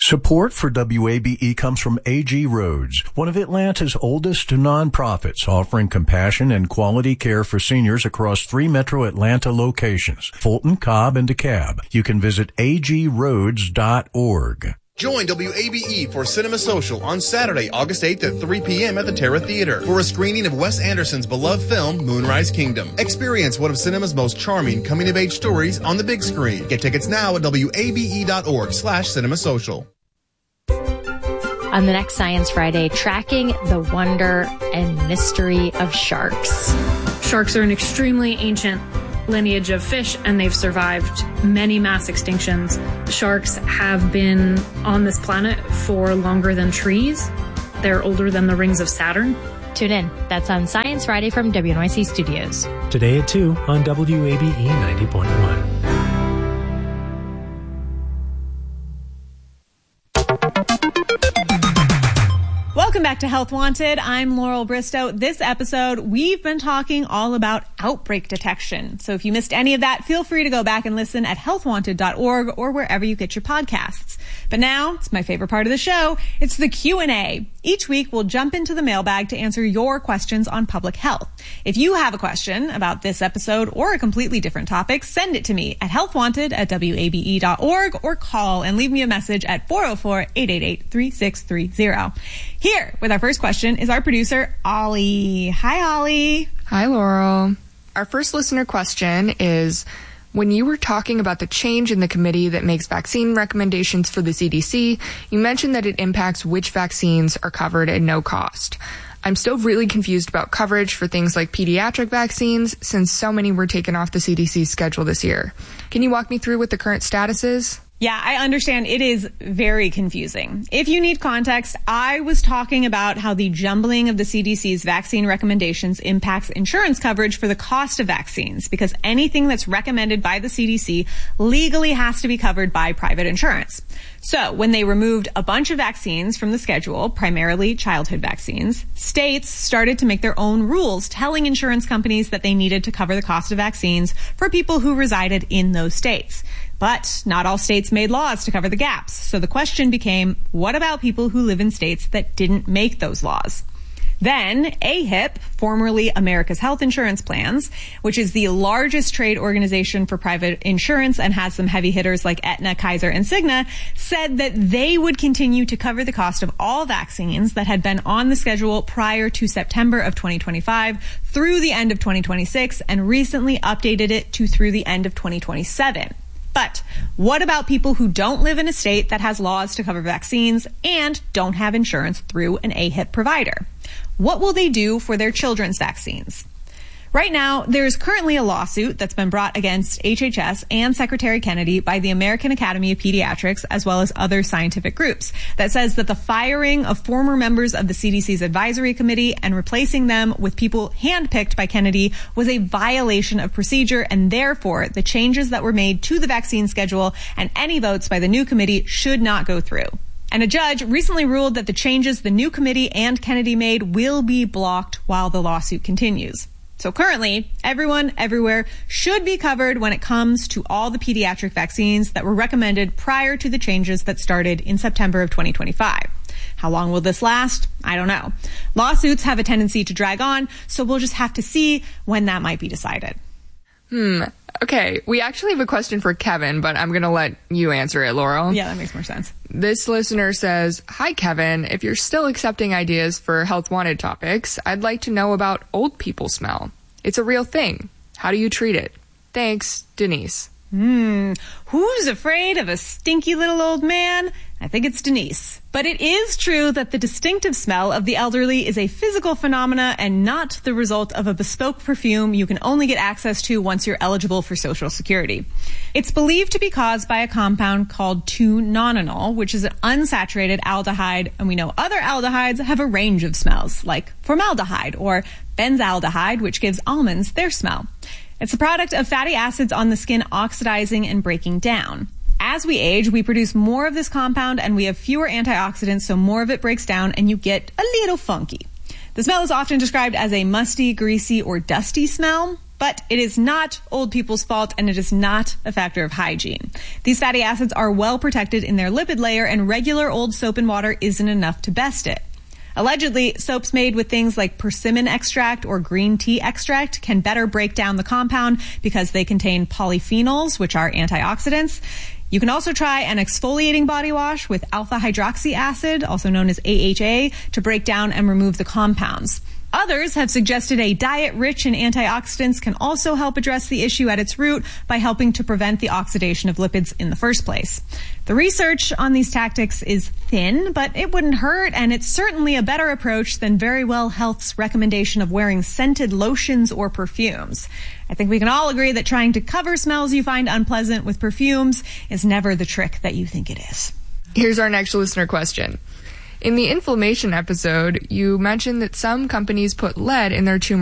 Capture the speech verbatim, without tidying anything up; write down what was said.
Support for W A B E comes from A G Roads, one of Atlanta's oldest nonprofits, offering compassion and quality care for seniors across three metro Atlanta locations, Fulton, Cobb, and DeKalb. You can visit a g roads dot org. Join W A B E for Cinema Social on Saturday, August eighth at three p.m. at the Terra Theater for a screening of Wes Anderson's beloved film, Moonrise Kingdom. Experience one of cinema's most charming coming-of-age stories on the big screen. Get tickets now at w a b e dot org slash cinema social. On the next Science Friday, tracking the wonder and mystery of sharks. Sharks are an extremely ancient lineage of fish, and they've survived many mass extinctions. Sharks have been on this planet for longer than trees. They're older than the rings of Saturn. Tune in. That's on Science Friday from W N Y C Studios. Today at two on W A B E ninety point one. Welcome back to Health Wanted. I'm Laurel Bristow. This episode, we've been talking all about outbreak detection. So if you missed any of that, feel free to go back and listen at health wanted dot org or wherever you get your podcasts. But now, it's my favorite part of the show. It's the Q and A. Each week, we'll jump into the mailbag to answer your questions on public health. If you have a question about this episode or a completely different topic, send it to me at health wanted at w a b e dot org or call and leave me a message at four oh four, eight eight eight, three six three zero. Here with our first question is our producer, Ollie. Hi, Ollie. Hi, Laurel. Our first listener question is, when you were talking about the change in the committee that makes vaccine recommendations for the C D C, you mentioned that it impacts which vaccines are covered at no cost. I'm still really confused about coverage for things like pediatric vaccines, since so many were taken off the C D C's schedule this year. Can you walk me through what the current status is? Yeah, I understand. It is very confusing. If you need context, I was talking about how the jumbling of the C D C's vaccine recommendations impacts insurance coverage for the cost of vaccines, because anything that's recommended by the C D C legally has to be covered by private insurance. So when they removed a bunch of vaccines from the schedule, primarily childhood vaccines, states started to make their own rules telling insurance companies that they needed to cover the cost of vaccines for people who resided in those states. But not all states made laws to cover the gaps. So the question became, what about people who live in states that didn't make those laws? Then A H I P, formerly America's Health Insurance Plans, which is the largest trade organization for private insurance and has some heavy hitters like Aetna, Kaiser, and Cigna, said that they would continue to cover the cost of all vaccines that had been on the schedule prior to September of twenty twenty-five through the end of twenty twenty-six, and recently updated it to through the end of twenty twenty-seven. But what about people who don't live in a state that has laws to cover vaccines and don't have insurance through an A H I P provider? What will they do for their children's vaccines? Right now, there is currently a lawsuit that's been brought against H H S and Secretary Kennedy by the American Academy of Pediatrics, as well as other scientific groups, that says that the firing of former members of the C D C's advisory committee and replacing them with people handpicked by Kennedy was a violation of procedure, and therefore the changes that were made to the vaccine schedule and any votes by the new committee should not go through. And a judge recently ruled that the changes the new committee and Kennedy made will be blocked while the lawsuit continues. So currently, everyone, everywhere should be covered when it comes to all the pediatric vaccines that were recommended prior to the changes that started in September of twenty twenty-five. How long will this last? I don't know. Lawsuits have a tendency to drag on, so we'll just have to see when that might be decided. Hmm. Okay, we actually have a question for Kevin, but I'm going to let you answer it, Laurel. Yeah, that makes more sense. This listener says, "Hi, Kevin. If you're still accepting ideas for Health Wanted topics, I'd like to know about old people smell. It's a real thing. How do you treat it? Thanks, Denise." Hmm. Who's afraid of a stinky little old man? I think it's Denise. But it is true that the distinctive smell of the elderly is a physical phenomena and not the result of a bespoke perfume you can only get access to once you're eligible for Social Security. It's believed to be caused by a compound called two nonenal, which is an unsaturated aldehyde, and we know other aldehydes have a range of smells, like formaldehyde or benzaldehyde, which gives almonds their smell. It's a product of fatty acids on the skin oxidizing and breaking down. As we age, we produce more of this compound and we have fewer antioxidants, so more of it breaks down and you get a little funky. The smell is often described as a musty, greasy, or dusty smell. But it is not old people's fault, and it is not a factor of hygiene. These fatty acids are well protected in their lipid layer, and regular old soap and water isn't enough to best it. Allegedly, soaps made with things like persimmon extract or green tea extract can better break down the compound because they contain polyphenols, which are antioxidants. You can also try an exfoliating body wash with alpha hydroxy acid, also known as A H A, to break down and remove the compounds. Others have suggested a diet rich in antioxidants can also help address the issue at its root by helping to prevent the oxidation of lipids in the first place. The research on these tactics is thin, but it wouldn't hurt, and it's certainly a better approach than Verywell Health's recommendation of wearing scented lotions or perfumes. I think we can all agree that trying to cover smells you find unpleasant with perfumes is never the trick that you think it is. Here's our next listener question. In the inflammation episode, you mentioned that some companies put lead in their turmeric